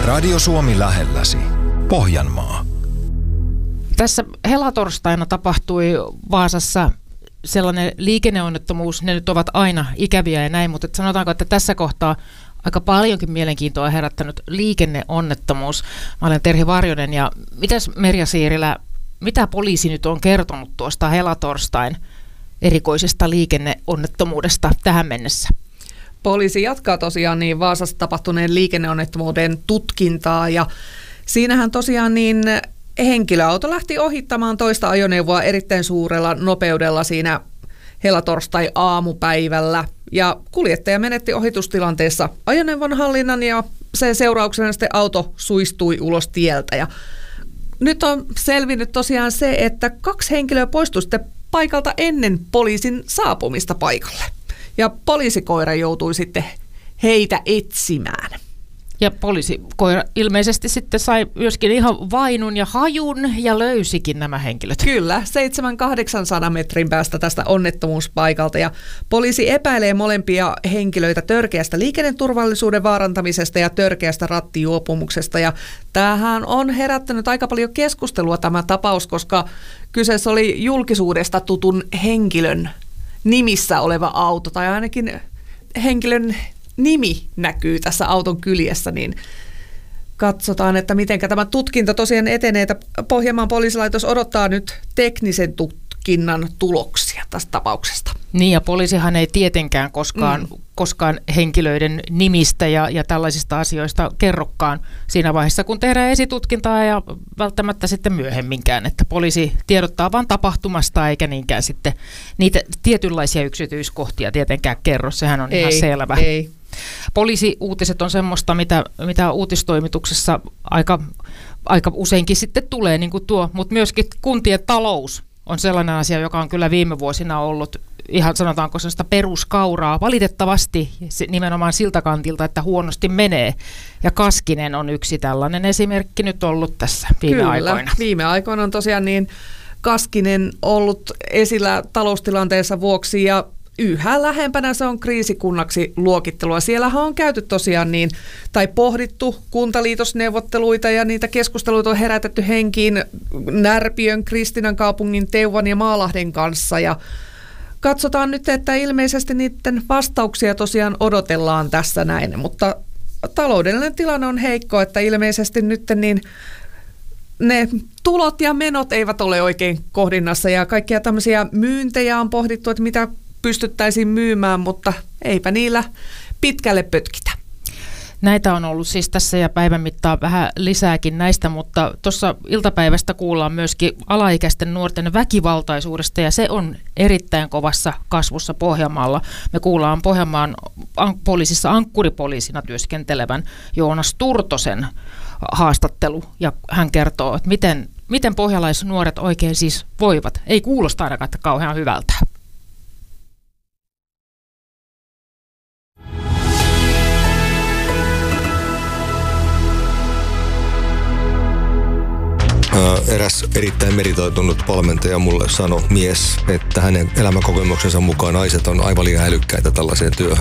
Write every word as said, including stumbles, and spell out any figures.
Radio Suomi lähelläsi. Pohjanmaa. Tässä helatorstaina tapahtui Vaasassa sellainen liikenneonnettomuus. Ne nyt ovat aina ikäviä ja näin, mutta sanotaanko, että tässä kohtaa aika paljonkin mielenkiintoa herättänyt liikenneonnettomuus. Mä olen Terhi Varjonen ja mitäs Merja Siirilä, mitä poliisi nyt on kertonut tuosta helatorstain erikoisesta liikenneonnettomuudesta tähän mennessä? Poliisi jatkaa tosiaan niin Vaasassa tapahtuneen liikenneonnettomuuden tutkintaa ja siinähän tosiaan niin henkilöauto lähti ohittamaan toista ajoneuvoa erittäin suurella nopeudella siinä helatorstai aamupäivällä ja kuljettaja menetti ohitustilanteessa ajoneuvon hallinnan ja sen seurauksena sitten auto suistui ulos tieltä ja nyt on selvinnyt tosiaan se, että kaksi henkilöä poistui sitten paikalta ennen poliisin saapumista paikalle. Ja poliisikoira joutui sitten heitä etsimään. Ja poliisikoira ilmeisesti sitten sai myöskin ihan vainun ja hajun ja löysikin nämä henkilöt. Kyllä, seitsemän kahdeksansadan metrin päästä tästä onnettomuuspaikalta. Ja poliisi epäilee molempia henkilöitä törkeästä liikenneturvallisuuden vaarantamisesta ja törkeästä rattijuopumuksesta. Ja tämähän on herättänyt aika paljon keskustelua tämä tapaus, koska kyseessä oli julkisuudesta tutun henkilön nimissä oleva auto, tai ainakin henkilön nimi näkyy tässä auton kyljessä, niin katsotaan, että miten tämä tutkinta tosiaan etenee, että Pohjanmaan poliisilaitos odottaa nyt teknisen tutkinnan tuloksia tästä tapauksesta. Niin, ja poliisihan ei tietenkään koskaan, mm. koskaan henkilöiden nimistä ja, ja tällaisista asioista kerrokaan siinä vaiheessa, kun tehdään esitutkintaa ja välttämättä sitten myöhemminkään, että poliisi tiedottaa vain tapahtumasta eikä niinkään sitten niitä tietynlaisia yksityiskohtia tietenkään kerro, sehän on ei, ihan selvä. Ei. Poliisiuutiset on semmoista, mitä, mitä uutistoimituksessa aika, aika useinkin sitten tulee, niin kuin tuo, mutta myöskin kuntien talous on sellainen asia, joka on kyllä viime vuosina ollut ihan sanotaanko sellaista peruskauraa. Valitettavasti nimenomaan siltä kantilta, että huonosti menee. Ja Kaskinen on yksi tällainen esimerkki nyt ollut tässä viime kyllä, aikoina. Viime aikoina on tosiaan niin Kaskinen ollut esillä taloustilanteessa vuoksi ja yhä lähempänä se on kriisikunnaksi luokittelua. Siellähän on käyty tosiaan niin, tai pohdittu kuntaliitosneuvotteluita ja niitä keskusteluita on herätetty henkiin Närpiön, Kristiinankaupungin, Teuvan ja Maalahden kanssa ja katsotaan nyt, että ilmeisesti niiden vastauksia tosiaan odotellaan tässä näin, mutta taloudellinen tilanne on heikko, että ilmeisesti nyt niin ne tulot ja menot eivät ole oikein kohdinnassa ja kaikkia tämmöisiä myyntejä on pohdittu, että mitä pystyttäisiin myymään, mutta eipä niillä pitkälle pötkitä. Näitä on ollut siis tässä ja päivän mittaan vähän lisääkin näistä, mutta tuossa iltapäivästä kuullaan myöskin alaikäisten nuorten väkivaltaisuudesta ja se on erittäin kovassa kasvussa Pohjanmaalla. Me kuullaan Pohjanmaan poliisissa ankkuripoliisina työskentelevän Joonas Turtosen haastattelu ja hän kertoo, että miten, miten pohjalaisnuoret oikein siis voivat. Ei kuulosta ainakaan että kauhean hyvältä. Eräs erittäin meritoitunut valmentaja mulle sanoi mies, että hänen elämänkokemuksensa mukaan naiset on aivan liian älykkäitä tällaiseen työhön.